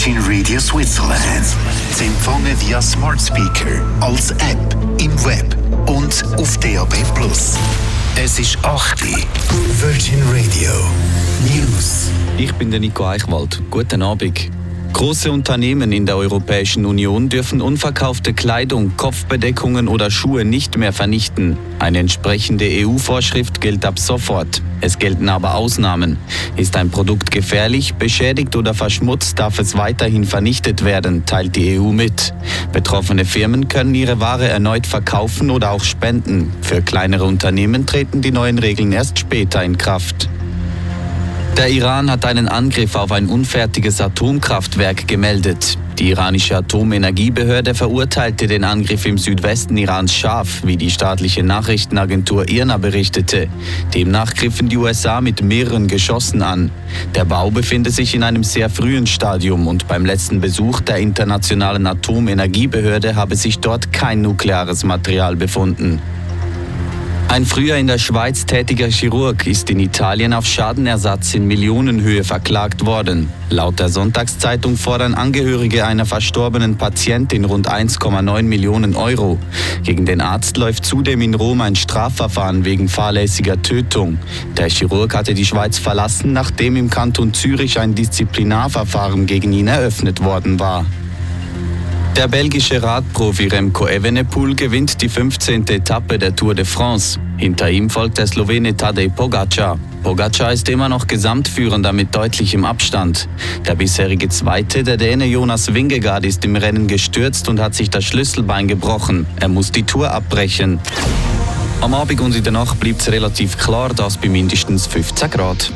Virgin Radio Switzerland. Sie empfangen via Smart Speaker, als App, im Web und auf DAB+. Es ist 8 Uhr. Virgin Radio News. Ich bin der Nico Eichwald. Guten Abend. Große Unternehmen in der Europäischen Union dürfen unverkaufte Kleidung, Kopfbedeckungen oder Schuhe nicht mehr vernichten. Eine entsprechende EU-Vorschrift gilt ab sofort. Es gelten aber Ausnahmen. Ist ein Produkt gefährlich, beschädigt oder verschmutzt, darf es weiterhin vernichtet werden, teilt die EU mit. Betroffene Firmen können ihre Ware erneut verkaufen oder auch spenden. Für kleinere Unternehmen treten die neuen Regeln erst später in Kraft. Der Iran hat einen Angriff auf ein unfertiges Atomkraftwerk gemeldet. Die iranische Atomenergiebehörde verurteilte den Angriff im Südwesten Irans scharf, wie die staatliche Nachrichtenagentur IRNA berichtete. Demnach griffen die USA mit mehreren Geschossen an. Der Bau befindet sich in einem sehr frühen Stadium und beim letzten Besuch der Internationalen Atomenergiebehörde habe sich dort kein nukleares Material befunden. Ein früher in der Schweiz tätiger Chirurg ist in Italien auf Schadenersatz in Millionenhöhe verklagt worden. Laut der Sonntagszeitung fordern Angehörige einer verstorbenen Patientin rund 1,9 Millionen Euro. Gegen den Arzt läuft zudem in Rom ein Strafverfahren wegen fahrlässiger Tötung. Der Chirurg hatte die Schweiz verlassen, nachdem im Kanton Zürich ein Disziplinarverfahren gegen ihn eröffnet worden war. Der belgische Radprofi Remco Evenepoel gewinnt die 15. Etappe der Tour de France. Hinter ihm folgt der Slowene Tadej Pogačar. Pogačar ist immer noch Gesamtführender mit deutlichem Abstand. Der bisherige Zweite, der Däne Jonas Vingegaard, ist im Rennen gestürzt und hat sich das Schlüsselbein gebrochen. Er muss die Tour abbrechen. Am Abend und in der Nacht bleibt es relativ klar, das bei mindestens 15 Grad.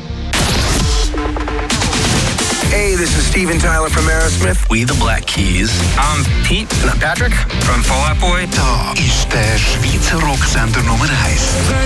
Hey, this is Steven Tyler from Aerosmith. We the Black Keys. I'm Pete. And I'm Patrick from Fall Out Boy. Da ist der Schweizer Rocksender Nummer 1.